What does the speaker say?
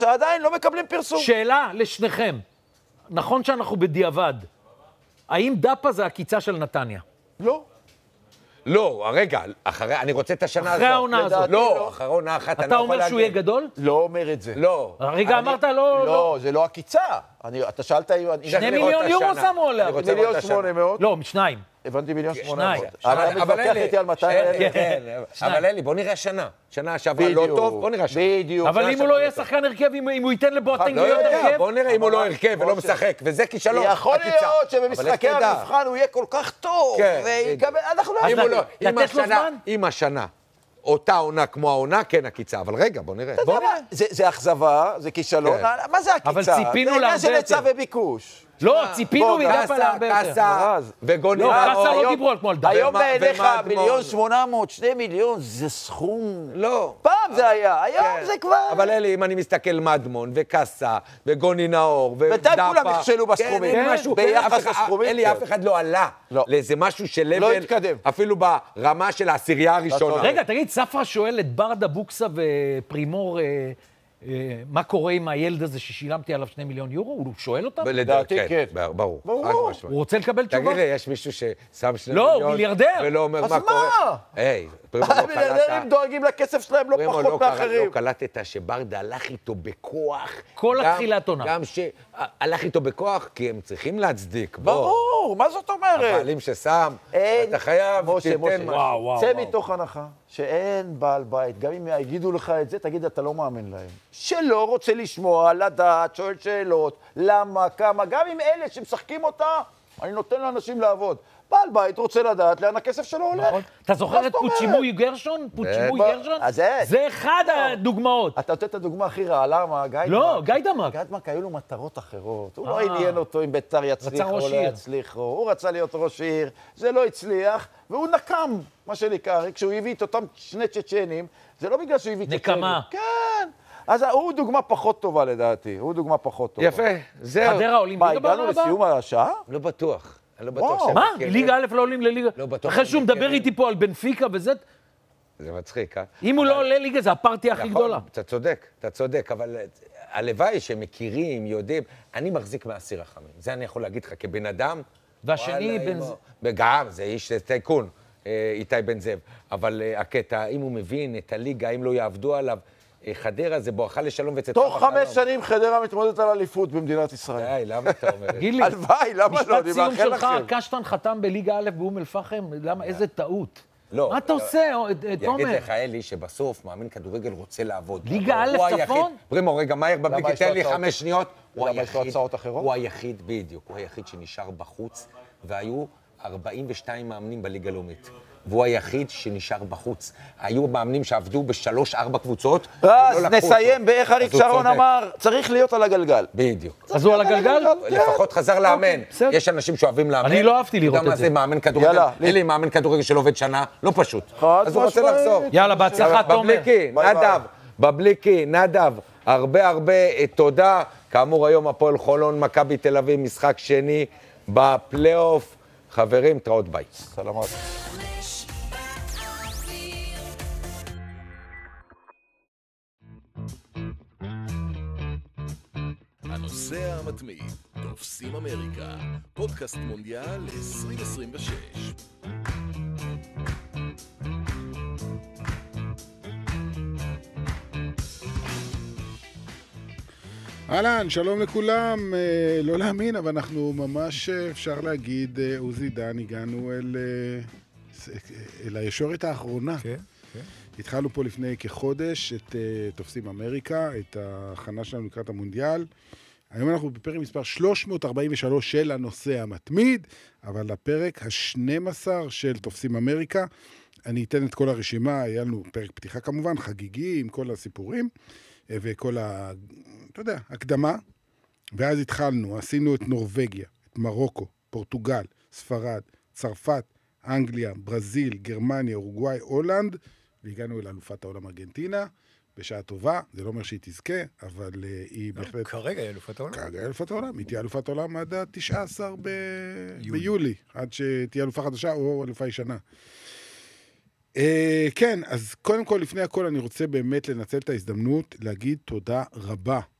שעדיין לא מקבלים פרסום. שאלה לשניכם. נכון שאנחנו בדיעבד. האם דאפה זה הקיצה של נתניה? לא. לא, רגע, אני רוצה את השנה הזאת. אחרי העונה הזאת. לא, אחרי העונה אחת אני אתה לא יכול אומר שהוא יהיה גדול? לא אומר את זה. לא. רגע, אמרת לא... לא, זה לא הקיצה. אתה שאלת אם... 2 מיליון יורו שמו עליה. אני רוצה לראות את השנה. 1,800,000. לא, 2. הבנתי 1,800,000. שניים. אתה מתווכח איתי על 200,000. כן, אבל אלי, בוא נראה השנה. שנה שעברה לא טוב, בוא נראה השנה. בדיוק. אבל אם הוא לא יהיה שחקן הרכב, אם הוא ייתן לבואטנג לא להיות יודע, הרכב... בוא נראה אם הוא לא הרכב ולא משחק, וזה כישלון. יכול הקיצה. להיות שבמשחקי אבל איך תדע? המבחן הוא יהיה כל כך טוב. כן. אנחנו לא אם הוא לא- לתת אם לו השנה- זמן? אם השנה, אותה עונה כמו העונה, כן הקיצה, אבל רגע, בוא נראה. אתה יודע מה? זה אכזבה, זה כישלון. כן. מה זה הקיצה? אבל ציפינו זה עניין להרבה של היצע יותר. וביקוש. לא, ציפינו בוא, מדאפה להרבה יותר. קאסה וגוני לא, נאור. קאסה לא היום- דיברו על כמו על דאפה. היום בעיניך ומדמון. 1,800,000, 2 מיליון, זה סכום... לא. פעם זה היה, היום זה כבר... אבל אלי, אם אני מסתכל מדמון וקאסה וגוני נאור בינתיים ודאפה... כולם נכשלו בסכומים. כן, אין כן, משהו. ביחס אף אחד- לסכומים, אלי, כן. אף אחד לא עלה לא. לאיזה משהו של לא לבל, התקדם. אפילו ברמה של העשירייה הראשונה. רגע, תגיד, ספרא שואל את ברדה בוקסה ופרימור, מה קורה עם הילד הזה ששילמתי עליו 2 מיליון יורו? הוא שואל אותם? לדעתי כן. ברור. ברור. חד משמעית. הוא רוצה לקבל תשובה? תגיד לי, יש מישהו ששם 2 לא, מיליון... מיליארדר. ולא אומר אז מה קורה? מה? היי, פרימו לא המיליארדרים דואגים לכסף שלהם לא פרימו, פחות מאחרים. לא קלטת שברדה הלך איתו בכוח. כל גם- התחילת עונה. גם שהלך איתו בכוח, כי הם צריכים להצדיק. בוא. ברור, מה זאת אומרת? הבעלים ששם, אתה חייב, משה, תיתן משהו. וואו, צא וואו. מתוך הנחה שאין בעל בית, גם אם יגידו לך את זה, תגיד, אתה לא מאמין להם. שלא רוצה לשמוע, לדעת, שואל שאלות, למה, כמה, גם אם אלה שמשחקים אותה, אני נותן לאנשים לעבוד. בעל בית רוצה לדעת לאן הכסף שלו הולך. נכון. אתה זוכר מה את זאת אומרת? פוצ'ימוי גרשון? פוצ'ימוי גרשון? אז זה אחד הדוגמאות. אתה נותן את הדוגמה הכי רעה, למה? גיידמק. לא, גיידמק. גיידמק היו לו מטרות אחרות. הוא לא עניין אותו אם בית"ר יצליח רצה או ראש לא עיר. יצליחו. הוא רצה להיות ראש עיר, זה לא הצליח, והוא נקם, מה שנקרא. כשהוא הביא את אותם 2 צ'צ'נים, זה לא בגלל שהוא הביא צ'צ'נים. נקמה. כן. אז הוא דוגמה פחות טובה לדעתי. הוא דוגמה פחות טובה. יפה, זהו. חדרה עולים מה, ליגה בעונה הגענו הבאה? לסיום השעה? לא בטוח. אני לא וואו. בטוח שהם מה? מכירים. ליגה א' לא עולים לליגה? לא בטוח אחרי שהם שהוא מדבר מכירים. איתי פה על בנפיקה וזה, זה מצחיק, אה? אם הוא לא עולה ליגה, זה הפרטיה הכי גדולה. נכון, אתה צודק, אבל הלוואי שהם מכירים, יודעים. אני מחזיק מהסיר רחמים. זה אני יכול להגיד לך כבן אדם. והשני וואלה, בן אימו. ז- גם, זה איש טייקון, איתי בן זאב. אבל הקטע, אם הוא מבין את הליגה, אם לא יעבדו עליו, חדרה זה בואכה לשלום וצאתך תוך 5 שנים חדרה מתמודדת על אליפות במדינת ישראל. די, למה אתה אומר? תגיד לי, הלוואי, למה לא? משפט אני סיום מאחל שלך, לכם. קשטן חתם בליגה א' באום אל-פחם, למה? איזה טעות. לא, מה אתה לא. עושה, יגיד תומר? לך, אלי, שבסוף מאמין כדורגל רוצה לעבוד. ליגה הוא א' היחיד- צפון? פרימו, רגע, מהר בבליקי, יש לו תן לי הצעות? 5 שניות. הוא למה, יש לו היחיד- הצעות אחרות? הוא היחיד, בדיוק, הוא היחיד שנשאר בחוץ, והיו 42 מאמנים בליגה הלאומית. והוא היחיד שנשאר בחוץ. היו מאמנים שעבדו ב3-4 קבוצות, אז ולא לקחו נסיים אותו. באיך אריק אז הוא שרון צודק. אמר, צריך להיות על הגלגל. בדיוק. אז הוא על הגלגל? לפחות חזר לאמן. בסדר. יש אנשים שאוהבים לאמן. אני לא אהבתי לראות אתה יודע את מה זה. זה מאמן כדורגל? יאללה, אלי, מאמן כדורגל שלא עובד שנה, לא פשוט. חד אז הוא רוצה משמעית. לחזור. יאללה, בהצלחה, תומר. בבליקי, ביי ביי. נדב, בבליקי, נדב, הרבה תודה. כאמור, היום הפועל חולון, מכבי תל אביב, משחק שני בפלייאוף. חברים, תראות ביי. סלמת. הנוסע המתמיד, תופסים אמריקה, פודקאסט מונדיאל 2026. אהלן, שלום לכולם. לא להאמין, אבל אנחנו ממש, אפשר להגיד, עוזי דן, הגענו אל הישורת האחרונה. כן, כן. התחלנו פה לפני כחודש את תופסים אמריקה, את ההכנה שלנו לקראת המונדיאל. היום אנחנו בפרק מספר 343 של הנושא המתמיד, אבל לפרק ה-12 של תופסים אמריקה. אני אתן את כל הרשימה, היה לנו פרק פתיחה כמובן, חגיגי עם כל הסיפורים, וכל אתה יודע, הקדמה. ואז התחלנו, עשינו את נורווגיה, את מרוקו, פורטוגל, ספרד, צרפת, אנגליה, ברזיל, גרמניה, אורוגוואי, הולנד, והגענו אל אלופת העולם ארגנטינה, בשעה טובה, זה לא אומר שהיא תזכה, אבל היא בהחלט... כרגע היא אלופת העולם. כרגע היא אלופת העולם, היא תהיה אלופת העולם עד ה-19 ביולי, עד שתהיה אלופה חדשה או אלופה ישנה. כן, אז קודם כל, לפני הכל, אני רוצה באמת לנצל את ההזדמנות, להגיד תודה רבה